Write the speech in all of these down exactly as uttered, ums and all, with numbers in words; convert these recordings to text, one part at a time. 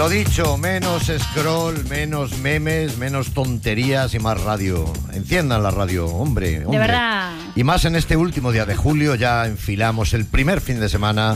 Lo dicho, menos scroll, menos memes, menos tonterías y más radio. Enciendan la radio, hombre, hombre. De verdad. Y más en este último día de julio, ya enfilamos el primer fin de semana.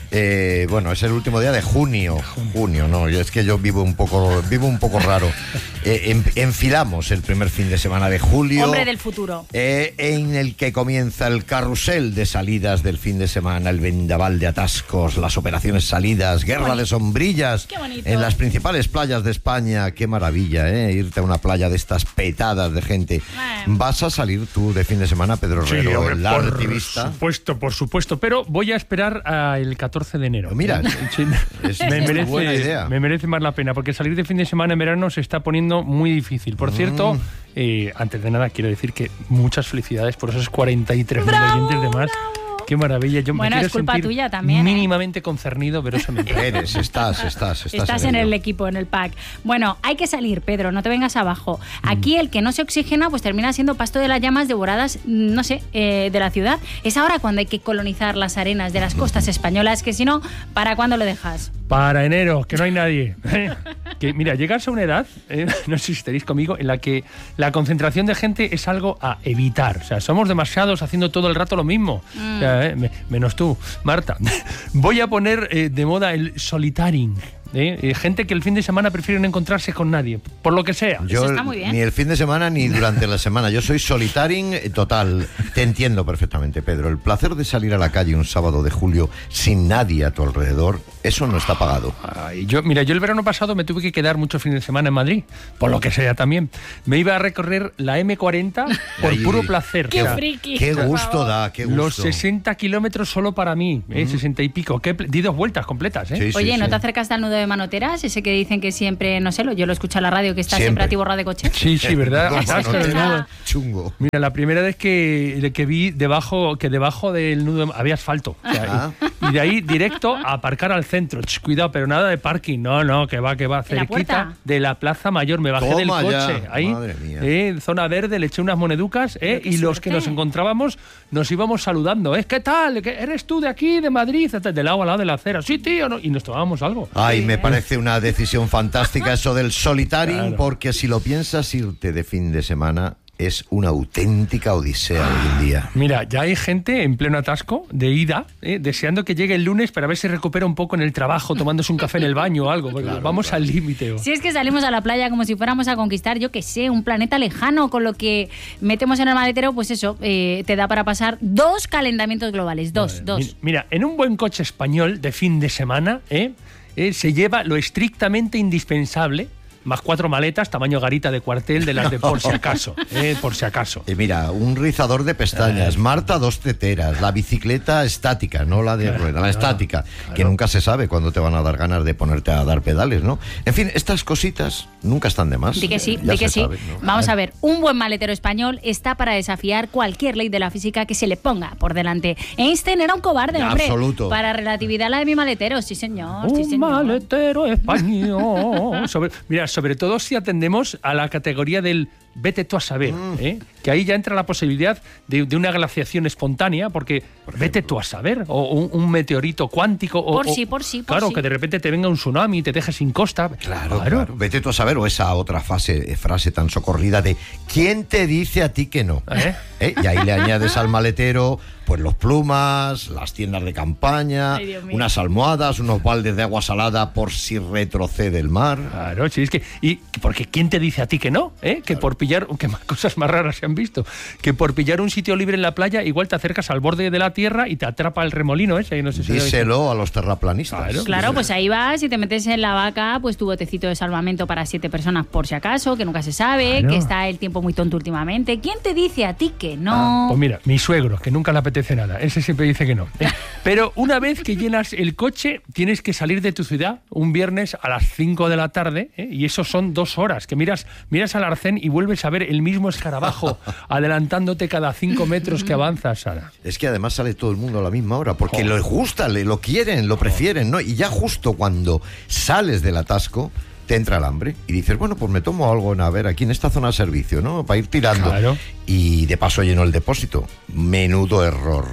Eh, bueno, es el último día de junio. Junio, no, es que yo vivo un poco, vivo un poco raro. Eh, en, enfilamos el primer fin de semana de julio. Hombre del futuro. Eh, en el que comienza el carrusel de salidas del fin de semana, el vendaval de atascos, las operaciones salidas, guerra de sombrillas en las principales playas de España. Qué maravilla, ¿eh? Irte a una playa de estas petadas de gente. Bueno. ¿Vas a salir tú de fin de semana, Pedro Herrero, sí, hombre, el por artivista? Por supuesto, por supuesto, pero voy a esperar al catorce de enero. Mira, sí, es me, una merece, buena idea. me merece más la pena, porque salir de fin de semana en verano se está poniendo muy difícil. Por mm. cierto, eh, antes de nada quiero decir que muchas felicidades por esos cuarenta y tres mil oyentes de más. Bravo. Qué maravilla. Yo bueno, me quiero es culpa sentir tuya también, mínimamente ¿eh? concernido, pero eso me eres, estás, estás, estás. Estás en, en el equipo, en el pack. Bueno, hay que salir, Pedro, no te vengas abajo. Aquí el que no se oxigena, pues termina siendo pasto de las llamas devoradas, no sé, eh, de la ciudad. Es ahora cuando hay que colonizar las arenas de las costas españolas, que si no, ¿para cuándo lo dejas? Para enero, que no hay nadie. Que, mira, llegarse a una edad, eh, no sé si estaréis conmigo, en la que la concentración de gente es algo a evitar. O sea, somos demasiados haciendo todo el rato lo mismo. Mm. O sea, eh, me, menos tú, Marta. Voy a poner eh, de moda el solitaring. ¿Eh? Eh, gente que el fin de semana prefiere no encontrarse con nadie, por lo que sea. Yo, Eso está muy bien. Ni el fin de semana ni durante la semana. Yo soy solitaring total. Te entiendo perfectamente, Pedro. El placer de salir a la calle un sábado de julio sin nadie a tu alrededor, eso no está pagado. Ay, yo, mira, yo el verano pasado me tuve que quedar muchos fines de semana en Madrid, por lo que sea también. Me iba a recorrer la eme cuarenta por Ay, puro placer. ¡Qué o sea, friki! ¡Qué gusto da! ¡Qué gusto! Los sesenta kilómetros solo para mí, ¿eh? Mm. sesenta y pico. ¿Qué, di dos vueltas completas, ¿eh? Sí, Oye, sí, ¿no sí. te acercaste al nudo de Manoteras? Ese que dicen que siempre, no sé, yo lo escucho en la radio, que está siempre, siempre atiborrado de coche. Sí, sí, ¿verdad? Manotera, chungo. Mira, la primera vez que, que vi debajo, que debajo del nudo había asfalto. O sea, ah. y, y de ahí directo a aparcar al centro. Ch, cuidado, pero nada de parking. No, no, que va, que va. Cerquita de la Plaza Mayor. Me bajé Toma del coche. Ya. Ahí, Madre mía. Eh, zona verde, le eché unas moneducas eh, y los que nos encontrábamos nos íbamos saludando. ¿Eh? ¿Qué tal? ¿Qué, ¿Eres tú de aquí, de Madrid? De lado a lado de la acera. Sí, tío. No. Y nos tomábamos algo. Ay, sí, me eh. parece una decisión fantástica eso del solitaring, claro. Porque si lo piensas, irte de fin de semana es una auténtica odisea ah, hoy en día. Mira, ya hay gente en pleno atasco de ida, eh, deseando que llegue el lunes para ver si recupera un poco en el trabajo, tomándose un café en el baño o algo. Claro, vamos claro. al límite. Si es que salimos a la playa como si fuéramos a conquistar, yo que sé, un planeta lejano, con lo que metemos en el maletero, pues eso, eh, te da para pasar dos calentamientos globales, dos, vale, dos. Mira, mira, en un buen coche español de fin de semana, eh, eh, se lleva lo estrictamente indispensable, más cuatro maletas, tamaño garita de cuartel, de las de por si acaso, eh, por si acaso. Y mira, un rizador de pestañas, eh. Marta dos teteras, la bicicleta estática, no la de claro, rueda, la claro, estática, claro. Que nunca se sabe cuándo te van a dar ganas de ponerte a dar pedales, ¿no? En fin, estas cositas nunca están de más. Di que sí, ya di que sí. Sabe, ¿no? Vamos a ver, un buen maletero español está para desafiar cualquier ley de la física que se le ponga por delante. Einstein era un cobarde, hombre. Absoluto. Para relatividad la de mi maletero, sí señor, un sí señor. maletero español. Sobre, mira, sobre todo si atendemos a la categoría del vete tú a saber, mm. ¿eh? Que ahí ya entra la posibilidad de, de una glaciación espontánea, porque por vete tú a saber, o un, un meteorito cuántico, o, por o, sí, por sí, por claro, sí. que de repente te venga un tsunami y te deje sin costa. Claro, claro, claro. Vete tú a saber, o esa otra fase, frase tan socorrida de ¿quién te dice a ti que no? ¿Eh? ¿Eh? Y ahí le añades al maletero pues los plumas, las tiendas de campaña, Ay, unas almohadas, unos baldes de agua salada por si retrocede el mar. Claro, sí, es que, y porque ¿quién te dice a ti que no? ¿Eh? Que claro. por pillar, que más cosas más raras se han visto, que por pillar un sitio libre en la playa igual te acercas al borde de la tierra y te atrapa el remolino ese. No sé si díselo a los terraplanistas. Claro, claro, pues ahí vas y te metes en la vaca, pues tu botecito de salvamento para siete personas por si acaso, que nunca se sabe, claro. que está el tiempo muy tonto últimamente. ¿Quién te dice a ti que no? Ah, pues mira, mi suegro, que nunca le apetece nada, ese siempre dice que no. ¿eh? Pero una vez que llenas el coche, tienes que salir de tu ciudad un viernes a las cinco de la tarde, ¿eh? Y eso son dos horas, que miras, miras al arcén y vuelves a ver el mismo escarabajo adelantándote cada cinco metros que avanzas, Sara. Es que además sale todo el mundo a la misma hora, porque oh. les gusta, lo quieren, lo prefieren, ¿no? Y ya justo cuando sales del atasco, te entra el hambre y dices, bueno, pues me tomo algo, a ver, aquí en esta zona de servicio, ¿no? Para ir tirando. Claro. Y de paso lleno el depósito. Menudo error.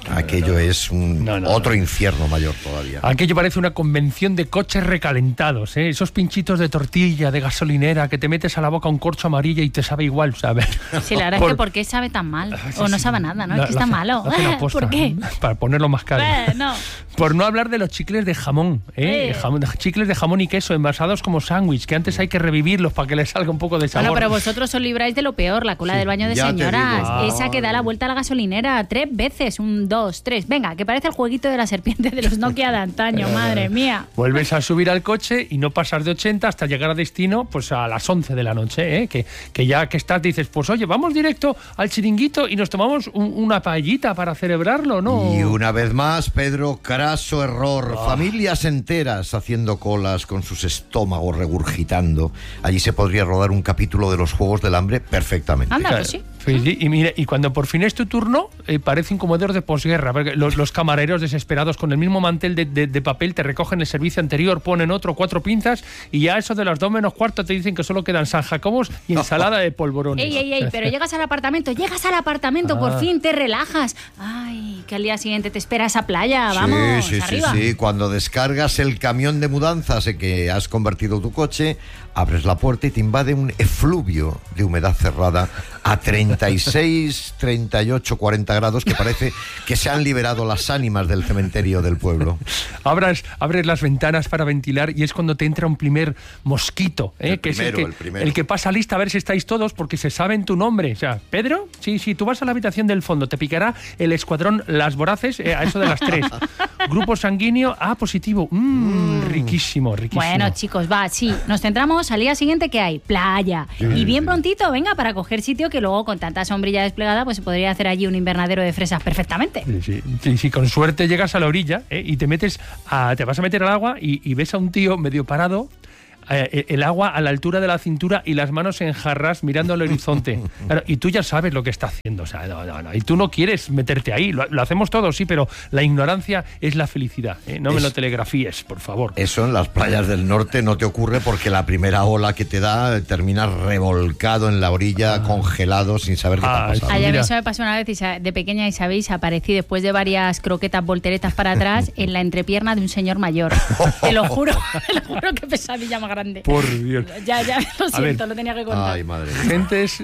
Aquello es un no, no, otro no. infierno mayor todavía. Aquello parece una convención de coches recalentados, ¿eh? Esos pinchitos de tortilla, de gasolinera, que te metes a la boca un corcho amarillo y te sabe igual, ¿sabes? Sí, la verdad Por... es que ¿por qué sabe tan mal? Sí, o no sí. sabe nada, ¿no? Lo- es que lo está hace- malo. lo hacen aposta, ¿Por qué? Para ponerlo más caro. Bueno. Por no hablar de los chicles de jamón, ¿eh? Eh. Jamón- chicles de jamón y queso envasados como sándwich, que antes hay que revivirlos para que les salga un poco de sabor. Bueno, pero vosotros os libráis de lo peor, la cola Sí, del baño de ya te señoras. digo. Esa que da la vuelta a la gasolinera tres veces, un, dos, tres. Venga, que parece el jueguito de la serpiente de los Nokia de antaño, madre mía. Vuelves a subir al coche y no pasas de ochenta hasta llegar a destino pues a las once de la noche, ¿eh? que, que ya que estás dices, pues oye, vamos directo al chiringuito y nos tomamos un- una paellita para celebrarlo, ¿no? Y una vez más, Pedro, craso error. Familias enteras haciendo colas con sus estómagos regurgitando. Allí se podría rodar un capítulo de los Juegos del Hambre perfectamente. Anda, pues sí. Sí, sí, y mira, y cuando por fin es tu turno, eh, parece un comedor de posguerra, porque los, los camareros desesperados con el mismo mantel de, de- de papel te recogen el servicio anterior, ponen otro, cuatro pinzas, y ya eso de las dos menos cuarto te dicen que solo quedan San Jacobos y ensalada de polvorones. Ey, ey, ey, pero llegas al apartamento, llegas al apartamento, Ah. por fin te relajas. Ay, que al día siguiente te espera esa playa, vamos, sí, sí, arriba. sí, sí. Cuando descargas el camión de mudanzas en que has convertido tu coche, abres la puerta y te invade un efluvio de humedad cerrada a treinta y seis, treinta y ocho, cuarenta grados que parece que se han liberado las ánimas del cementerio del pueblo. Abras, abres las ventanas para ventilar y es cuando te entra un primer mosquito, ¿eh? El que es el primero, que, el primero. el que pasa lista a ver si estáis todos porque se saben tu nombre. O sea, ¿Pedro? Sí, sí, tú vas a la habitación del fondo, te picará el escuadrón Las Voraces eh, a eso de las tres. Grupo sanguíneo A positivo. Mm, riquísimo, riquísimo. Bueno, chicos, va, sí, nos centramos al día siguiente que hay playa. Y bien prontito, venga, para coger sitio que luego con tanta sombrilla desplegada pues se podría hacer allí un invernadero de fresas perfectamente. Sí, sí, sí, sí, con suerte llegas a la orilla ¿eh? y te metes a, te vas a meter al agua y, y ves a un tío medio parado, eh, el agua a la altura de la cintura y las manos en jarras mirando al horizonte. Claro, y tú ya sabes lo que está haciendo, o sea, no, no, no, y tú no quieres meterte ahí, lo, lo hacemos todos, sí, pero la ignorancia es la felicidad, ¿eh? No me Es- lo telegrafíes, por favor. Eso en las playas del norte no te ocurre porque la primera ola que te da terminas revolcado en la orilla, congelado, sin saber qué te Ah, ha pasado. Ay, a mí Mira. eso me pasó una vez y sa- de pequeña y sabéis, aparecí después de varias croquetas volteretas para atrás en la entrepierna de un señor mayor. Te lo juro, te lo juro, que pesadilla más grande. Por Dios. Ya, ya, lo siento, ver. lo tenía que contar. Ay, madre mía. Gentes.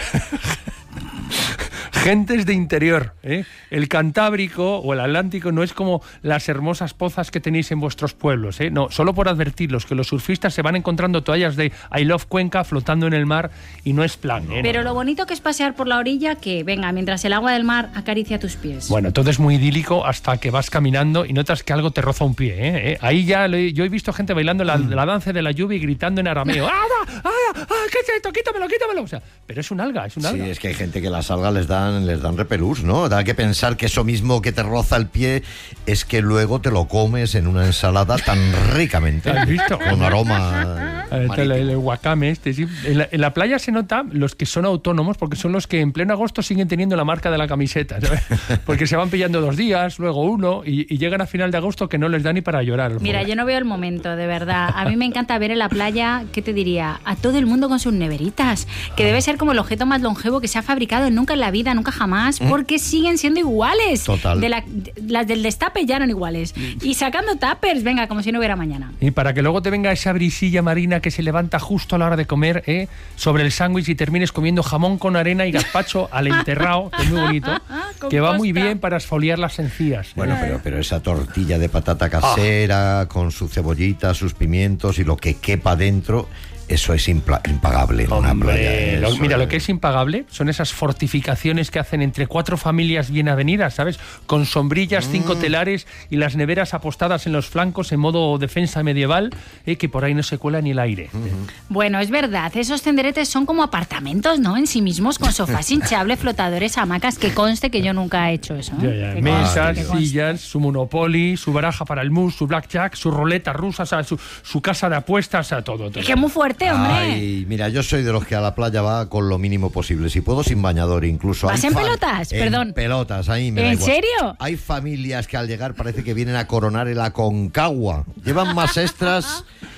Gentes de interior, ¿eh? El Cantábrico o el Atlántico no es como las hermosas pozas que tenéis en vuestros pueblos, ¿eh? No, solo por advertirlos que los surfistas se van encontrando toallas de I Love Cuenca flotando en el mar y no es plan, ¿eh? Pero lo bonito que es pasear por la orilla, que venga, mientras el agua del mar acaricia tus pies. Bueno, todo es muy idílico hasta que vas caminando y notas que algo te roza un pie, ¿eh? ¿Eh? Ahí ya lo he- yo he visto gente bailando la, la danza de la lluvia y gritando en arameo. ¡Ah, ah, ah, ah, qué es esto! ¡Quítamelo, quítamelo! O sea, pero es un alga, es un Sí, alga. es que hay gente que las algas les dan, les dan repelús, ¿no? Da que pensar que eso mismo que te roza el pie es que luego te lo comes en una ensalada tan ricamente. ¿Has visto? Con aroma Eh, marítimo. el, el wakame este, sí. En la, en la playa se nota los que son autónomos porque son los que en pleno agosto siguen teniendo la marca de la camiseta, ¿sabes? Porque se van pillando dos días, luego uno y, y llegan a final de agosto que no les da ni para llorar. Mira, yo no veo el momento, de verdad. A mí me encanta ver en la playa, ¿qué te diría? A todo el mundo con sus neveritas, que debe ser como el objeto más longevo que se ha fabricado nunca en la vida, nunca jamás, porque siguen siendo iguales. Total. De la- de- las del destape ya eran iguales. Y sacando tuppers, venga, como si no hubiera mañana. Y para que luego te venga esa brisilla marina que se levanta justo a la hora de comer, ¿eh? Sobre el sándwich y termines comiendo jamón con arena y gazpacho al enterrado, que es muy bonito, Con que va muy costra. bien para esfoliar las encías. Bueno, pero, pero esa tortilla de patata casera, con su cebollita, sus pimientos y lo que quepa dentro, eso es impla- impagable en una Hombre, playa. lo- eso mira, lo que es impagable son esas fortificaciones que hacen entre cuatro familias bien avenidas, ¿sabes? Con sombrillas, cinco telares y las neveras apostadas en los flancos en modo defensa medieval, eh, que por ahí no se cuela ni el aire. Bueno, es verdad, esos tenderetes son como apartamentos, ¿no? En sí mismos, con sofás hinchables, flotadores, hamacas, que conste que yo nunca he hecho eso. ¿eh? Ya, ya, Que mesas, conste, que conste. sillas, su Monopoly, su baraja para el mus, su blackjack, su roleta rusa, o sea, su, su casa de apuestas, o sea, todo, todo. Es que es muy fuerte, hombre. Ay, mira, yo soy de los que a la playa va con lo mínimo posible. Si puedo, sin bañador incluso. ¿Vas Hay en fa- pelotas? En Perdón. pelotas, ahí me da ¿En igual. serio? Hay familias que al llegar parece que vienen a coronar el Aconcagua. Llevan más extras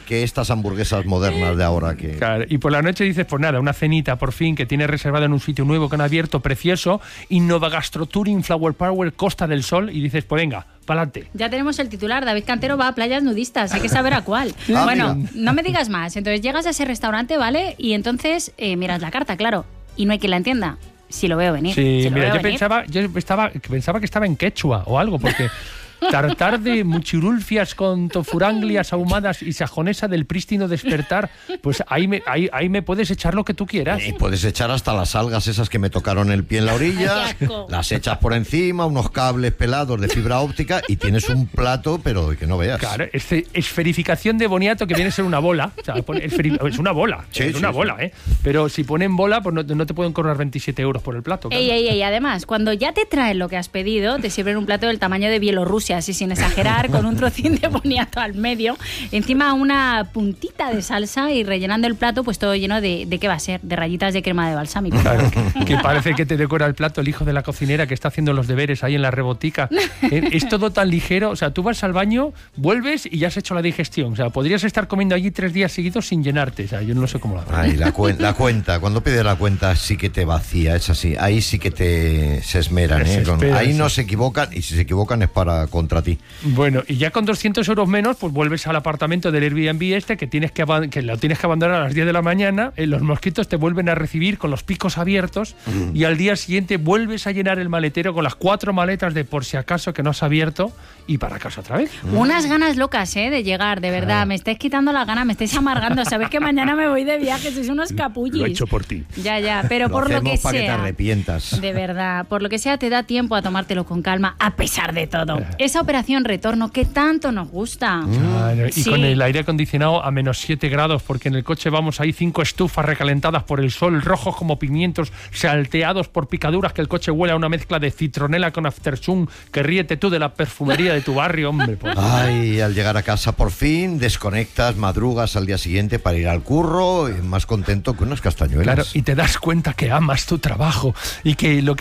que estas hamburguesas modernas de ahora. Que... Claro, y por la noche dices, pues nada, una cenita por fin que tienes reservada en un sitio nuevo que han abierto, precioso, Innova Gastro Touring, Flower Power, Costa del Sol, y dices, pues venga, pa'lante. Ya tenemos el titular, David Cantero va a playas nudistas, hay que saber a cuál. Ah, bueno, mira. no me digas más. Entonces llegas a ese restaurante, ¿vale? Y entonces eh, miras la carta, claro, y no hay quien la entienda. Si lo veo venir. Sí, si lo mira, veo yo venir. pensaba, yo estaba, pensaba que estaba en quechua o algo, porque tartar de muchirulfias con tofuranglias ahumadas y sajonesa del prístino despertar, pues ahí me, ahí, ahí me puedes echar lo que tú quieras. Y puedes echar hasta las algas esas que me tocaron el pie en la orilla, Ay, qué asco. las echas por encima, unos cables pelados de fibra óptica y tienes un plato, pero que no veas. Claro, es esferificación de boniato que viene a ser una bola. O sea, pone- esferi- es una bola, Sí, es sí, una sí. bola, ¿eh? Pero si ponen bola, pues no, no te pueden cobrar veintisiete euros por el plato. claro. Ey, ey, ey, además, cuando ya te traen lo que has pedido, te sirven un plato del tamaño de Bielorrusia, así sin exagerar, con un trocín de boniato al medio, encima una puntita de salsa y rellenando el plato, pues todo lleno de, ¿de qué va a ser? De rayitas de crema de balsámico. Claro, que, que parece que te decora el plato el hijo de la cocinera que está haciendo los deberes ahí en la rebotica. Eh, Es todo tan ligero, o sea, tú vas al baño, vuelves y ya has hecho la digestión. O sea, podrías estar comiendo allí tres días seguidos sin llenarte. O sea, yo no sé cómo lo hago. Ay, la, cuen- la cuenta, cuando pides la cuenta sí que te vacía, es así. Ahí sí que te se esmeran, Se ¿eh? Con- esperan, ahí sí. no se equivocan y si se equivocan es para contra ti. Bueno, y ya con doscientos euros menos, pues vuelves al apartamento del Airbnb este que tienes que, aban- que lo tienes que abandonar a las diez de la mañana, eh, los mosquitos te vuelven a recibir con los picos abiertos y al día siguiente vuelves a llenar el maletero con las cuatro maletas de por si acaso que no has abierto y para casa otra vez. Unas ganas locas, ¿eh? De llegar, de verdad. Me estáis quitando la gana, me estáis amargando. Sabéis que mañana me voy de viaje, sois unos capullis. Lo he hecho por ti. Ya, ya, pero por lo hacemos que para que te sea. arrepientas. De verdad, por lo que sea, te da tiempo a tomártelo con calma, a pesar de todo. Esa operación retorno que tanto nos gusta. Claro, y Sí. con el aire acondicionado a menos siete grados, porque en el coche vamos ahí cinco estufas recalentadas por el sol, rojos como pimientos, salteados por picaduras, que el coche huele a una mezcla de citronela con aftersun, que ríete tú de la perfumería de tu barrio, hombre. Pues. Ay, al llegar a casa por fin, desconectas, madrugas al día siguiente para ir al curro, y más contento que unas castañuelas. Claro, y te das cuenta que amas tu trabajo y que lo que